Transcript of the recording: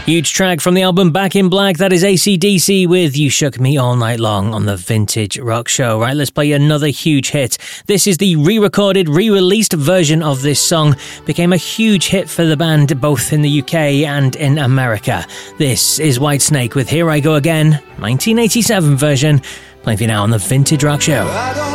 Huge track from the album Back in Black. That is AC/DC with You Shook Me All Night Long on the Vintage Rock Show. Right, let's play another huge hit. This is the re-recorded, re-released version of this song. Became a huge hit for the band both in the UK and in America. This is Whitesnake with Here I Go Again, 1987 version. Playing for you now on the Vintage Rock Show.